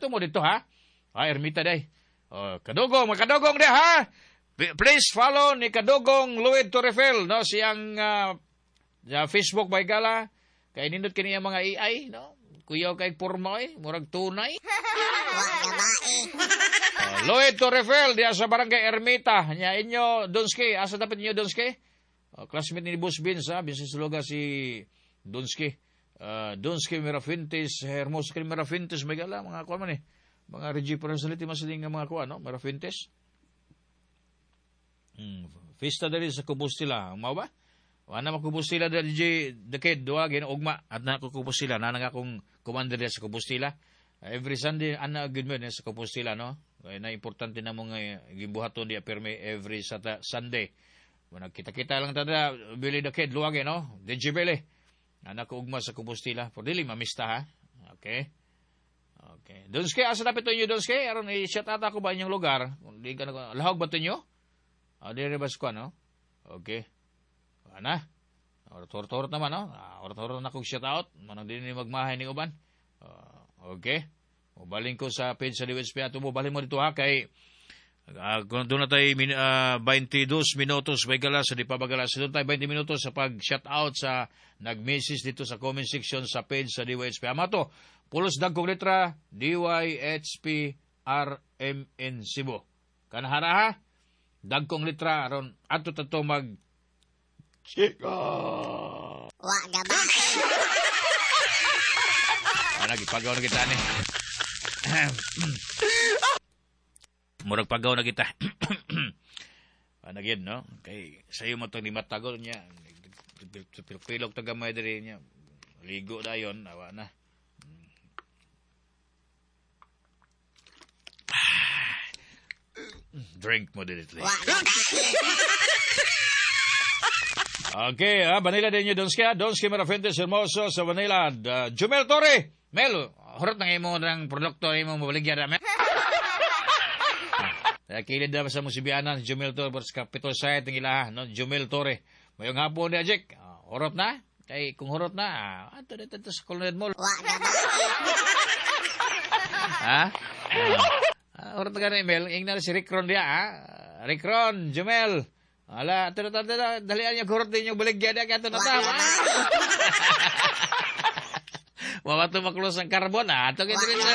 ato mo dito, ha? Ermita day. Kadugong, makadugong day, ha? Please follow ni Kadugong Lloyd Torrefel, no? Siyang Facebook by gala. Kaya nindot kaniya mga AI, no? Kuyaw kay pormoy, murag tunay. Lloyd Torrefel, diya sa barangay Ermita. Nya inyo, Donski. Asa dapat inyo, Donski? Classmate ni Boss Vince, ha? Vince Suluga si Donski. Donski Mirafintes, Hermoso kay Mirafintes, may gala, mga kuwan man eh. Mga Regi personality masiling nga mga kuwan, no? Mirafintes. Fiesta dali sa Compostela. Mao ba? Wala na Compostela dali decade duwa ugma at na Compostela na nga akong commander sa Compostela. Every Sunday ana good man sa Compostela, no. Kaya na importante na mo nga gibuhaton di perme every Sunday. Wala kita-kita lang tada bili decade luwag no. DJ Bele. Ana ko ugma sa Compostela. For dili mamista ha. Okay. Okay. Donske asa dapat inyo Donske aron i-shout out ako ba inyong lugar? Di ka na lahog ba inyo? Dire ba ko no? Okay. Ana, orot-orot naman, no? Orot-orot na kong shout out. Manang din ni magmahay ni uban. Okay. Mubaling ko sa page sa DWSP. Ato mo, baling mo dito ha. Kay, kung doon na tayo 22 minutos, may gala, sa di pa bagala. So doon tayo 20 minutos sa pag-shout out sa nag-message dito sa comment section sa page sa DWSP. Ama to, pulos dagkong letra, DYHP RMN Cebu. Kanahara ha? Dagkong letra, aron ato tato mag Chika! Wa gaba. Nagipagaw na kita ni. Murag pagaw na kita. Yun, no? Kay sayo mo itong limatagol niya. Pilok tagamay diri niya. Ligo na yun. Awa na. Drink mo din ito. Okay, Manila din nyo, Donski Mirafintes, Hermoso, sa Manila. Jumel Torre, Mel, hurot na mo ng produkto na mo mabaligyan namin. Kilid na sa musibianan, Jumel Torre, sa capital site ng ilaha, no? Jumel Torre. Mayong hapon ni Ajik, hurot na? Kay kung hurot na, ato dito sa Colonel Mall. Ha? Hurot na gano'n, Mel, ingnan si Rickron dia, ha? Rickron, Jumel. Ala, dalian niya kurot din yung baligyan niya kato na tama. Wawa ito maklos ang karbon, ito kito rin.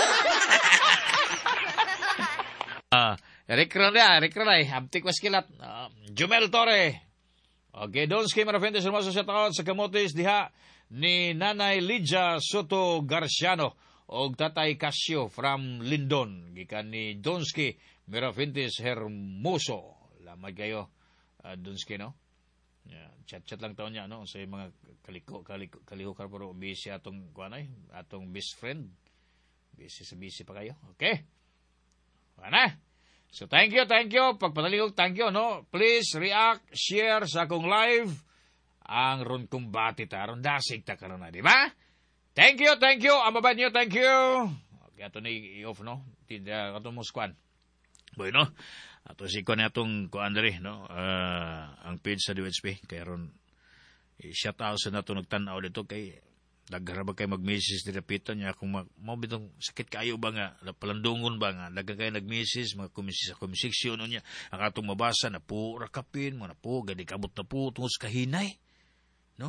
Rickron ay, abtik maskilat. Jumel Torre. Okay, Donski Mirafintes, Hermoso sa taon sa Camotes, diha ni Nanay Lydia Soto Garciano o Tatay Casio from Lindon. Gikan ni Donski Mirafintes, Hermoso. Lamay kayo. Donski, no? Yeah, chat-chat lang taon niya, no? Sa mga kaliko ka pero busy atong kuanay, atong best friend. Busy pa kayo. Okay? Wala. So thank you. Pagpadaligog, thank you, no? Please react, share sa akong live. Ang ron kong bati ta, ron dasig ta karon na, di ba? Thank you. Ang babay niyo, thank you. Okay, ato na i-off, no? Ato mo squan. Bueno, ato si Kwan atong kuandre, no? Ang page sa DWSP. Kaya ron, i-shout out sa nato nagtanaw dito kay nagharap kay mag-message ni Rapito niya kung bitong sakit kayo ba nga, palandungon ba nga, daga kayo nag-message, mga komisisyon niya, ang atong mabasa na po rakapin, na po, gadi kabot na po, tungos kahinay. No?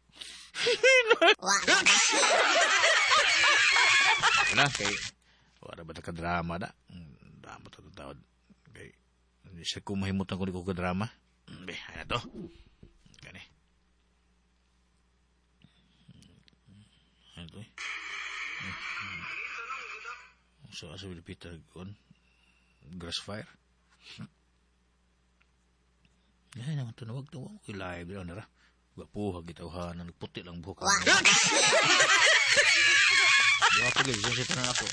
Wala, kay, wala ba na ka-drama na? Drama ito tawad. Kay, hindi siya kumahimutan ko di ko ka-drama. Ano to? Gani. Ano to eh? So, asa Peter Gon? Grass fire? Gani naman ito, nawag ito. Live yun, nara. Gapuhag itawhan, nagputi lang buhok. Diba ako guys, yung sita na ako.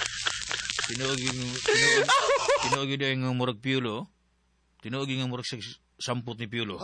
Tinuogi na yung murag piulo. Tinuogi nga murag samput ni piulo.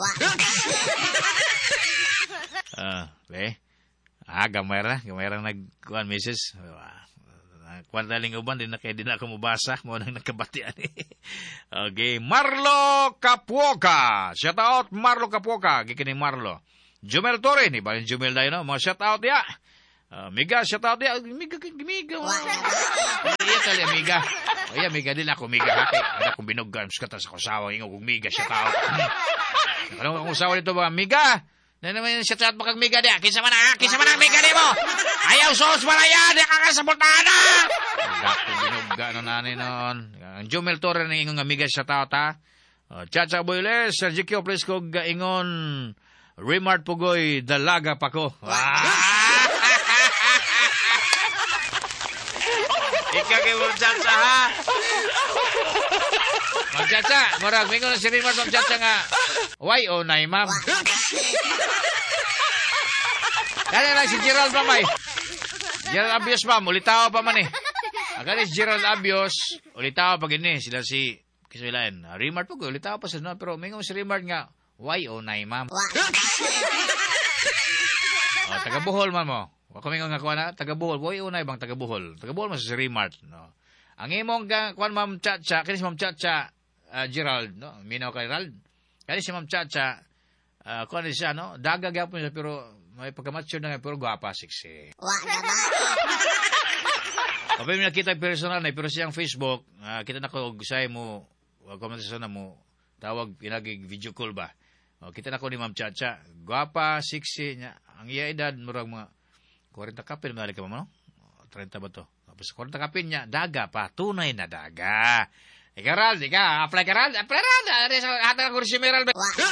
Gamay ra nagkuhan misis. Kwartaling uban, din na ako mabasa. Mo nang nagkabatian. Okay, Marlo Capuoca. Shout out, Marlo Capuoca. Gikining Marlo. Jumel Torre, ni ba yung Jumel na yun, no? Mga shout out ya. Miga, shout out ya. Miga. Actually, amiga. Ay, amiga din ako, amiga. Kaya ada kong binuggan. Skata sa kusawa. Ingo kong miga siya tao. Ano kong usawa dito ba? Amiga! Na naman siya tawad makag miga niya. Kinsa man na miga niya mo. Ayaw sos malaya. Di ka kasabultahan na. Dako binugga na nanay noon. Ang Jumel Torre na ingong amiga siya tao ta. Chacha Boyles, Sergio Pres ko ingon. Remart Pugoy, dalaga pa ko. Ikaw kayo Chacha ha. Mag-Chacha, marag, mingon si Remart mag-Chacha nga. Why o nay, ma'am? Kaya lang si Gerald mamay. Gerald Abios, ma'am. Ulitaw pa man eh. Akala si Gerald Abios. Ulitaw pa gini. Sila si Kisuilain. Remart po ko. Ulitaw pa sa no. Pero mingon si Remart nga. Why o nay, ma'am? Taga-Buhol man mo. Wako mingon nga kuha na. Taga-Buhol. Why o nay bang taga-Buhol? Taga-Buhol man si Remart. No. Ang imong kuha ma'am Chacha. Kaya si ma'am Chacha Gerald. No? Minaw ka Gerald. Kaya si ma'am Chacha. Kuha na siya. No? Daga gapon siya. Pero may pagkamature na nga, pero gwapa, siksi. Kapag may nakita personal na, pero siyang Facebook, kita na ko, gusay mo, komentasyon na mo, tawag, pinagig video call ba? Kita na ko ni Ma'am Chacha, gwapa, siksi, niya. Ang iya edad, murang mga 40 kapin, mga ka mo, no? 30 ba to? Tapos 40 kapin niya, daga pa, tunay na daga. Ikaral, apply karal, hatang ko si Meral.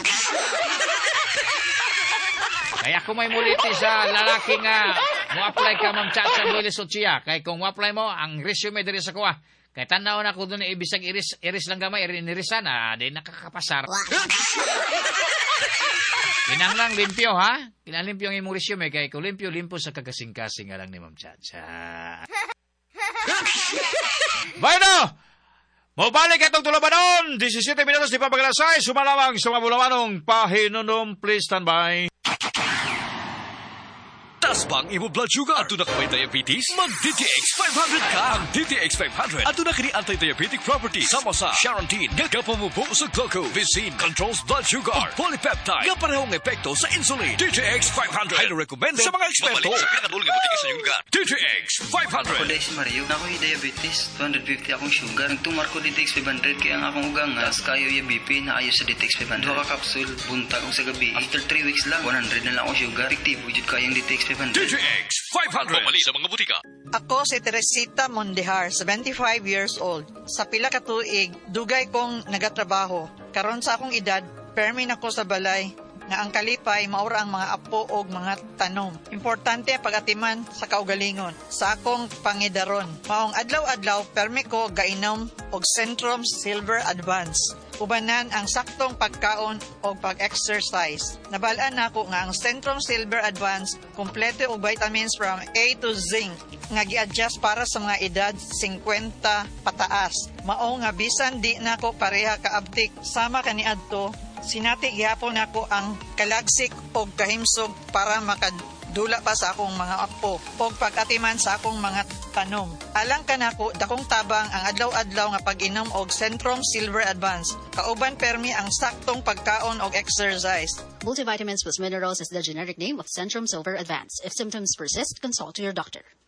Kaya kung may muliti sa lalaki nga, mo-apply ka, Ma'am Chacha Boyles Ochia. Kaya kung mo-apply mo, ang resume diri sa kuha. Kaya tanaw na ko doon, ibisag iris lang gamay, inirisan, di nakakapasar. Kinang lang limpyo, ha? Kinang limpyo ang imong resume, kaya kung limpyo sa kakasing-kasing nga lang ni Ma'am Chacha. Bueno! Mabalik itong tulabanon! 17 minutos di pa paglasay, sumalamang sa mga bulamanong pahinunom. Please stand by. Tasbang imo blood sugar. Ato na ka may diabetes? Mag-DTX 500 ka. Ang DTX 500. Ato na kini anti-diabetic properties. Sama sa Charantine. Gagapamupo sa glucose. Visin. Controls blood sugar. O polypeptide. Nga parehong epekto sa insulin. DTX 500. Highly recommended sa mga eksperto. Mabalik sa pinakadulong butika sa iyong lugar. DTX 500. Ako si Mario. Nako'y diabetes. 250 akong sugar. Nagtumar ko DTX 500 kaya ang akong ugangas. Kayo yung BP na ayo sa DTX 500. 2 ka kapsul. Buntag ko sa gabi. After 3 weeks lang, 100 na lang akong sugar. Effective. Wujud kayong DTX 500. DTX 500. Pamali sa mga butika. Ako si Teresita Mondihar, 75 years old. Sa pila ka tuig, dugay kong nagatrabaho. Karon sa akong edad, permin ako sa balay nga ang kalipay maura ang mga apo og mga tanom. Importante ang pag-atiman sa kaugalingon sa akong pangidaron. Maong adlaw-adlaw permi ko gainom og Centrum Silver Advance. Ubanan ang saktong pagkaon o pag-exercise. Nabalaan nako nga ang Centrum Silver Advance kompleto og vitamins from A to zinc nga gi-adjust para sa mga edad 50 pataas. Mao nga bisan di nako pareha kaabtik sama kaniadto, sinati gihapon nako ang kalagsik og kahimsog para makadula pa sa akong mga apo og pag-atiman sa akong mga tanom. Alang kanako dakong tabang ang adlaw-adlaw nga pag-inom og Centrum Silver Advance. Kauban permi ang saktong pagkaon og exercise. Multivitamins plus minerals is the generic name of Centrum Silver Advance. If symptoms persist, consult your doctor.